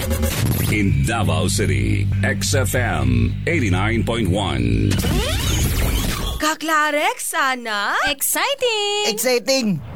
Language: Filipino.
In Davao City, XFM 89.1. Kaklarek, sana? Exciting! Exciting!